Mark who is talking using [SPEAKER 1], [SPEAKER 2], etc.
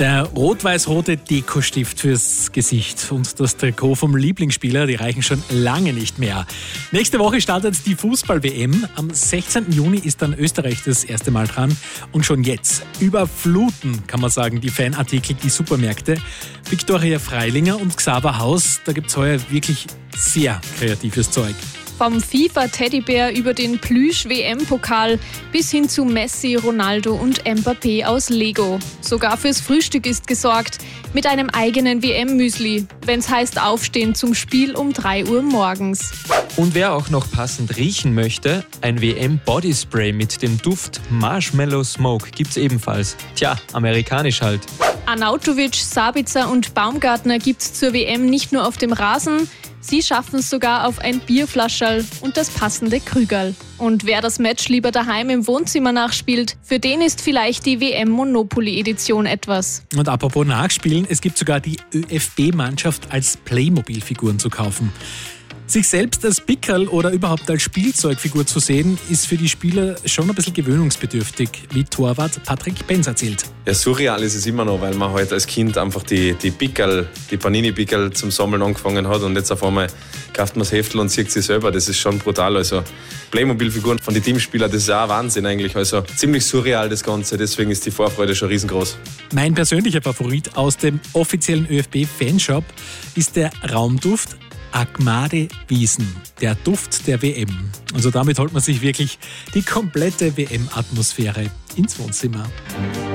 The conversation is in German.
[SPEAKER 1] Der rot-weiß-rote Dekostift fürs Gesicht und das Trikot vom Lieblingsspieler, die reichen schon lange nicht mehr. Nächste Woche startet die Fußball-WM. Am 16. Juni ist dann Österreich das erste Mal dran. Und schon jetzt überfluten, kann man sagen, die Fanartikel, die Supermärkte. Viktoria Freilinger und Xaver Haus, da gibt es heuer wirklich sehr kreatives Zeug.
[SPEAKER 2] Vom FIFA-Teddybär über den Plüsch-WM-Pokal bis hin zu Messi, Ronaldo und Mbappé aus Lego. Sogar fürs Frühstück ist gesorgt, mit einem eigenen WM-Müsli, wenn es heißt aufstehen zum Spiel um 3 Uhr morgens.
[SPEAKER 3] Und wer auch noch passend riechen möchte, ein WM-Bodyspray mit dem Duft Marshmallow Smoke gibt's ebenfalls. Tja, amerikanisch halt.
[SPEAKER 2] Arnautovic, Sabitzer und Baumgartner gibt's zur WM nicht nur auf dem Rasen, sie schaffen es sogar auf ein Bierflascherl und das passende Krügerl. Und wer das Match lieber daheim im Wohnzimmer nachspielt, für den ist vielleicht die WM-Monopoly-Edition etwas.
[SPEAKER 1] Und apropos Nachspielen, es gibt sogar die ÖFB-Mannschaft als Playmobil-Figuren zu kaufen. Sich selbst als Pickerl oder überhaupt als Spielzeugfigur zu sehen, ist für die Spieler schon ein bisschen gewöhnungsbedürftig, wie Torwart Patrick Benz erzählt.
[SPEAKER 4] Ja, surreal ist es immer noch, weil man halt als Kind einfach die Pickerl, die Panini-Pickerl zum Sammeln angefangen hat und jetzt auf einmal kauft man das Heftel und sieht sie selber. Das ist schon brutal. Also Playmobil-Figuren von den Teamspielern, das ist auch ein Wahnsinn eigentlich. Also ziemlich surreal das Ganze, deswegen ist die Vorfreude schon riesengroß.
[SPEAKER 1] Mein persönlicher Favorit aus dem offiziellen ÖFB-Fanshop ist der Raumduft Agmade Wiesen, der Duft der WM. Also damit holt man sich wirklich die komplette WM-Atmosphäre ins Wohnzimmer.